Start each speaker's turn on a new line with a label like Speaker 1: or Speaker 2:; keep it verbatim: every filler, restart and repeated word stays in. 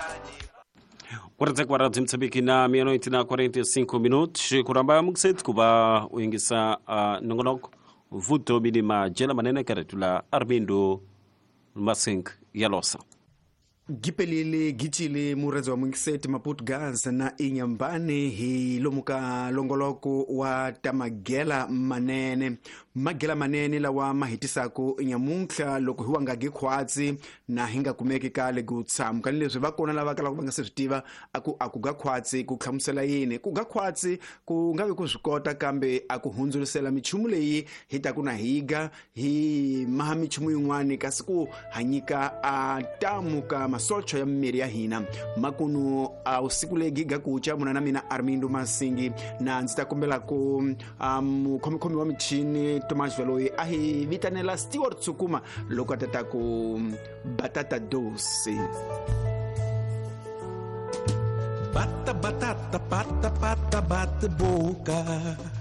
Speaker 1: Quarenta e quatro Msambiki na meia-noite na quarenta e cinco minutos. Kuramba mukset kuba uingisa uh, nongonok vuto minima jela manene karetula Armindo Masink Yalosa.
Speaker 2: Gipelile gichile murazo wa mwingseti Maputo Gas na inyambane hi lomuka longoloko wa tamagela manene magela manene la wa mahitisako inyamunkla loko huwanga gikwatsi na hinga kumeki kale gutsam kanilezwe bakona la bakala kubanga sesitiva aku akugakwatsi kukhamsela yini kugakwatsi kungabe kuzikota kambe akuhunzulisela michumu leyi hita kuna higa hi maha michumu yin'wani kasi ku hanyika atamuka masocho ya mmiri ya hina makunu uh, usiku legi gakucha munana mina Armindo Masingi na nzitakombela ku um, komi komi wa michini Tomas Veloy ahi vitanela Stewart Tsukuma loko atata ku batata doce
Speaker 3: bata batata bata bata bata boca